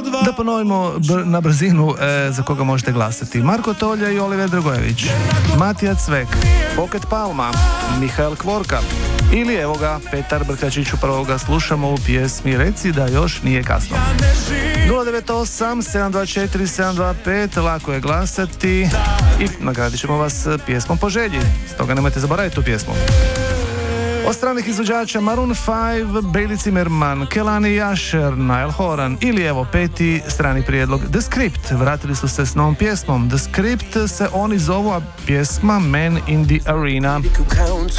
Da ponovimo na brzinu za koga možete glasati. Marko Tolja i Oliver Dragojević, Matija Cvek, Pocket Palma, Mihael Kvorka ili evo ga Petar Brkačić, upravo ga slušamo u pjesmi Reci da još nije kasno. 098 724 725, lako je glasati i nagradit ćemo vas pjesmom po želji, stoga nemojte zaboraviti tu pjesmu. Od stranih izvođača Maroon 5, Bailey Zimmerman, Kelani Jasher, Niall Horan ili evo peti strani prijedlog The Script. Vratili su se s novom pjesmom. The Script se oni zovu, a pjesma Man in the Arena.